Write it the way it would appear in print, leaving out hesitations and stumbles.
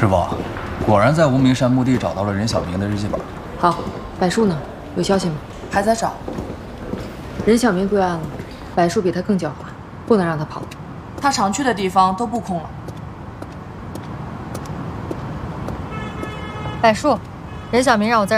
师傅，果然在无名山墓地找到了任小明的日记本。 好，柏树呢？有消息吗？ 还在找。 任小明归案了，柏树比他更狡猾，不能让他跑。 他常去的地方都布控了。 柏树，任小明让我在